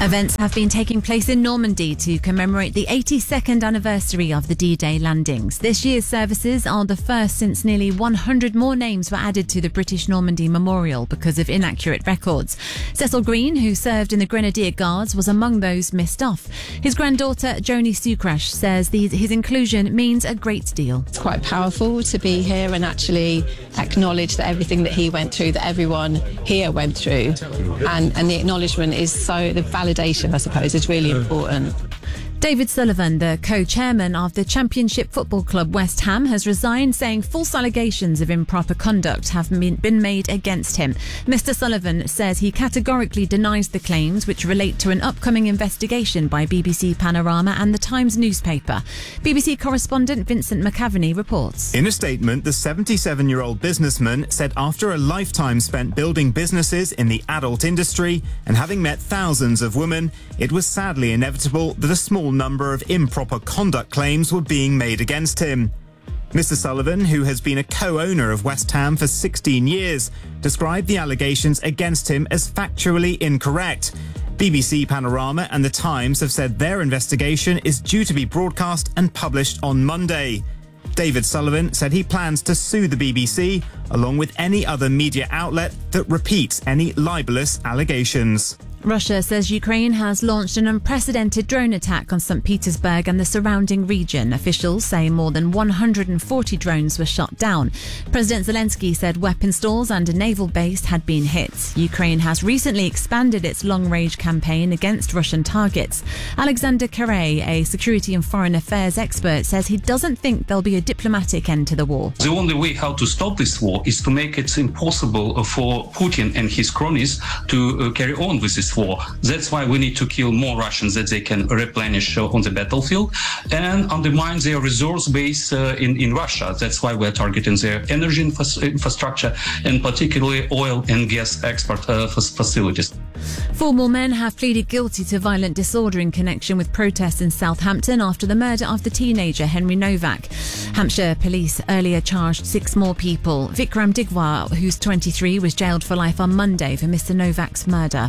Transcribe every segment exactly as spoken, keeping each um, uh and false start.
Events have been taking place in Normandy to commemorate the eighty-second anniversary of the D-Day landings. This year's services are the first since nearly one hundred more names were added to the British Normandy Memorial because of inaccurate records. Cecil Green, who served in the Grenadier Guards, was among those missed off. His granddaughter, Joni Sucrash, says these, his inclusion means a great deal. It's quite powerful to be here and actually acknowledge that everything that he went through, that everyone here went through, and, and the acknowledgement is so, the validation, I suppose, is really important. David Sullivan, the co-chairman of the Championship football club West Ham, has resigned, saying false allegations of improper conduct have been made against him. Mister Sullivan says he categorically denies the claims, which relate to an upcoming investigation by B B C Panorama and the Times newspaper. B B C correspondent Vincent McAvaney reports. In a statement, the seventy-seven-year-old businessman said after a lifetime spent building businesses in the adult industry and having met thousands of women, it was sadly inevitable that a small number of improper conduct claims were being made against him. Mister Sullivan, who has been a co-owner of West Ham for sixteen years, described the allegations against him as factually incorrect. B B C Panorama and The Times have said their investigation is due to be broadcast and published on Monday. David Sullivan said he plans to sue the B B C, along with any other media outlet that repeats any libelous allegations. Russia says Ukraine has launched an unprecedented drone attack on Saint Petersburg and the surrounding region. Officials say more than one hundred forty drones were shot down. President Zelensky said weapon stores and a naval base had been hit. Ukraine has recently expanded its long-range campaign against Russian targets. Alexander Karay, a security and foreign affairs expert, says he doesn't think there'll be a diplomatic end to the war. The only way how to stop this war is to make it impossible for Putin and his cronies to uh, carry on with this war. That's why we need to kill more Russians that they can replenish uh, on the battlefield and undermine their resource base uh, in, in Russia. That's why we're targeting their energy infra- infrastructure and particularly oil and gas export uh, facilities. Four more men have pleaded guilty to violent disorder in connection with protests in Southampton after the murder of the teenager Henry Novak. Hampshire police earlier charged six more people. Vikram Digwar, who's twenty-three, was jailed for life on Monday for Mister Novak's murder.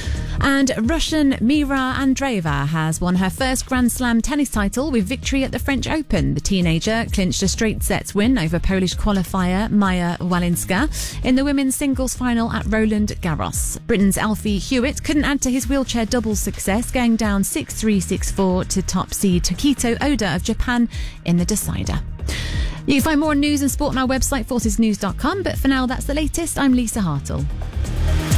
And Russian Mira Andreeva has won her first Grand Slam tennis title with victory at the French Open. The teenager clinched a straight sets win over Polish qualifier Maja Walinska in the women's singles final at Roland Garros. Britain's Alfie Hewitt couldn't add to his wheelchair doubles success, going down six three, six four to top seed Tokito Oda of Japan in the decider. You can find more news and sport on our website, forces news dot com, but for now that's the latest. I'm Lisa Hartle.